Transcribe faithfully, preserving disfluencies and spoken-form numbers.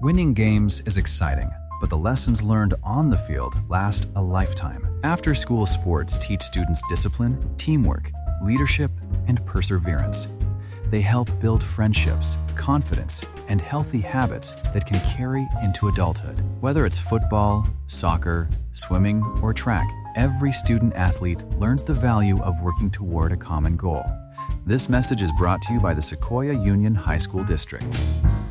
Winning games is exciting, but the lessons learned on the field last a lifetime. After-school sports teach students discipline, teamwork, leadership, and perseverance. They help build friendships, confidence, and healthy habits that can carry into adulthood. Whether it's football, soccer, swimming, or track, every student-athlete learns the value of working toward a common goal. This message is brought to you by the Sequoia Union High School District.